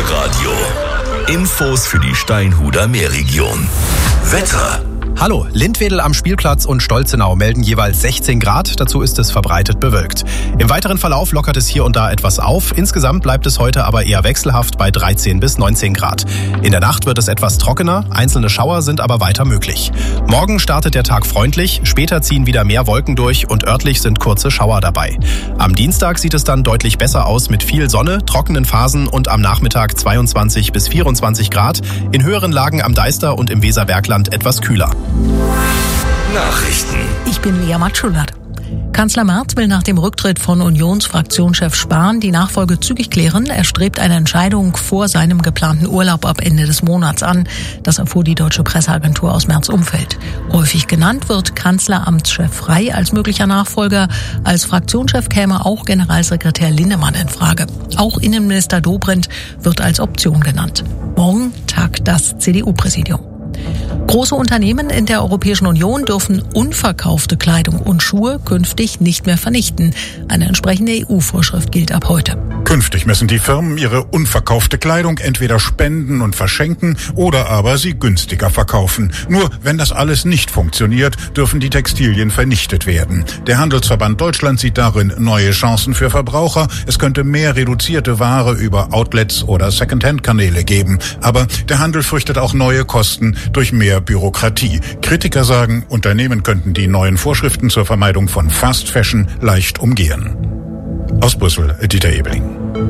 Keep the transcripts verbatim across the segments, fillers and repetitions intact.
Meerradio. Infos für die Steinhuder Meerregion. Wetter. Hallo, Lindwedel am Spielplatz und Stolzenau melden jeweils sechzehn Grad, dazu ist es verbreitet bewölkt. Im weiteren Verlauf lockert es hier und da etwas auf, insgesamt bleibt es heute aber eher wechselhaft bei dreizehn bis neunzehn Grad. In der Nacht wird es etwas trockener, einzelne Schauer sind aber weiter möglich. Morgen startet der Tag freundlich, später ziehen wieder mehr Wolken durch und örtlich sind kurze Schauer dabei. Am Dienstag sieht es dann deutlich besser aus mit viel Sonne, trockenen Phasen und am Nachmittag zweiundzwanzig bis vierundzwanzig Grad, in höheren Lagen am Deister und im Weserbergland etwas kühler. Nachrichten. Ich bin Lea Matschulert. Kanzler Merz will nach dem Rücktritt von Unionsfraktionschef Spahn die Nachfolge zügig klären. Er strebt eine Entscheidung vor seinem geplanten Urlaub ab Ende des Monats an. Das erfuhr die deutsche Presseagentur aus Merz' Umfeld. Häufig genannt wird Kanzleramtschef Frey als möglicher Nachfolger. Als Fraktionschef käme auch Generalsekretär Linnemann in Frage. Auch Innenminister Dobrindt wird als Option genannt. Morgen tagt das C D U-Präsidium. Große Unternehmen in der Europäischen Union dürfen unverkaufte Kleidung und Schuhe künftig nicht mehr vernichten. Eine entsprechende E U-Vorschrift gilt ab heute. Künftig müssen die Firmen ihre unverkaufte Kleidung entweder spenden und verschenken oder aber sie günstiger verkaufen. Nur wenn das alles nicht funktioniert, dürfen die Textilien vernichtet werden. Der Handelsverband Deutschland sieht darin neue Chancen für Verbraucher. Es könnte mehr reduzierte Ware über Outlets oder Secondhand-Kanäle geben. Aber der Handel fürchtet auch neue Kosten durch mehr Bürokratie. Kritiker sagen, Unternehmen könnten die neuen Vorschriften zur Vermeidung von Fast Fashion leicht umgehen. Aus Brüssel, Dieter Ebeling.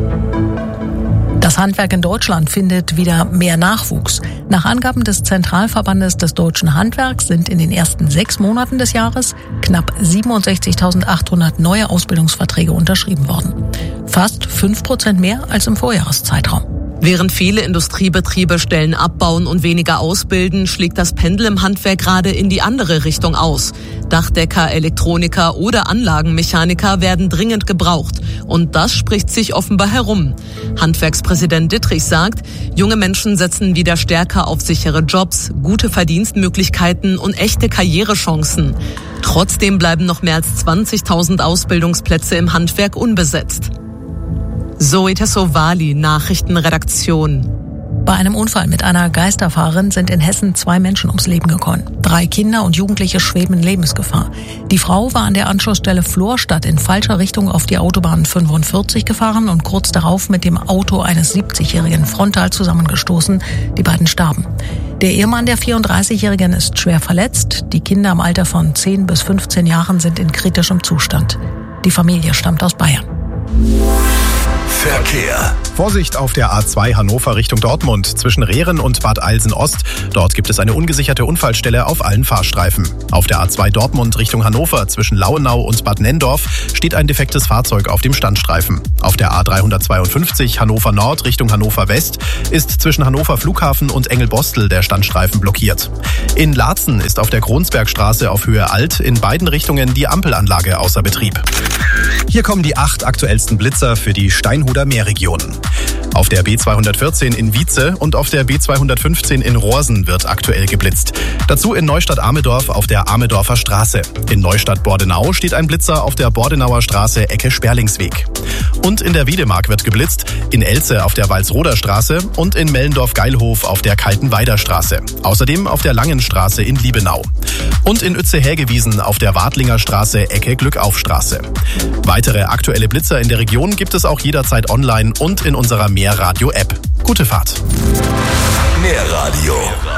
Das Handwerk in Deutschland findet wieder mehr Nachwuchs. Nach Angaben des Zentralverbandes des deutschen Handwerks sind in den ersten sechs Monaten des Jahres knapp siebenundsechzigtausendachthundert neue Ausbildungsverträge unterschrieben worden. Fast fünf Prozent mehr als im Vorjahreszeitraum. Während viele Industriebetriebe Stellen abbauen und weniger ausbilden, schlägt das Pendel im Handwerk gerade in die andere Richtung aus. Dachdecker, Elektroniker oder Anlagenmechaniker werden dringend gebraucht. Und das spricht sich offenbar herum. Handwerkspräsident Dittrich sagt, junge Menschen setzen wieder stärker auf sichere Jobs, gute Verdienstmöglichkeiten und echte Karrierechancen. Trotzdem bleiben noch mehr als zwanzigtausend Ausbildungsplätze im Handwerk unbesetzt. Zoe Tassovali, Nachrichtenredaktion. Bei einem Unfall mit einer Geisterfahrerin sind in Hessen zwei Menschen ums Leben gekommen. Drei Kinder und Jugendliche schweben in Lebensgefahr. Die Frau war an der Anschlussstelle Florstadt in falscher Richtung auf die Autobahn fünfundvierzig gefahren und kurz darauf mit dem Auto eines siebzigjährigen frontal zusammengestoßen. Die beiden starben. Der Ehemann der vierunddreißigjährigen ist schwer verletzt. Die Kinder im Alter von zehn bis fünfzehn Jahren sind in kritischem Zustand. Die Familie stammt aus Bayern. Verkehr. Vorsicht auf der A zwei Hannover Richtung Dortmund zwischen Rehren und Bad Eilsen-Ost. Dort gibt es eine ungesicherte Unfallstelle auf allen Fahrstreifen. Auf der A zwei Dortmund Richtung Hannover zwischen Lauenau und Bad Nenndorf steht ein defektes Fahrzeug auf dem Standstreifen. Auf der A dreihundertzweiundfünfzig Hannover Nord Richtung Hannover West ist zwischen Hannover Flughafen und Engelbostel der Standstreifen blockiert. In Laatzen ist auf der Kronsbergstraße auf Höhe Alt in beiden Richtungen die Ampelanlage außer Betrieb. Hier kommen die acht aktuellsten Blitzer für die Steinhuder Meerregion. Auf der B zweihundertvierzehn in Wietze und auf der B zweihundertfünfzehn in Rohrsen wird aktuell geblitzt. Dazu in Neustadt-Amedorf auf der Amedorfer Straße. In Neustadt-Bordenau steht ein Blitzer auf der Bordenauer Straße Ecke Sperlingsweg. Und in der Wiedemark wird geblitzt, in Elze auf der Walsroder Straße und in Mellendorf-Geilhof auf der Kaltenweider Straße. Außerdem auf der Langenstraße in Liebenau. Und in Uetze-Hägewiesen auf der Wadlinger Straße Ecke Glückaufstraße. Weitere aktuelle Blitzer in der Region gibt es auch jederzeit online und in unserer Meerradio-App. Gute Fahrt. Meerradio.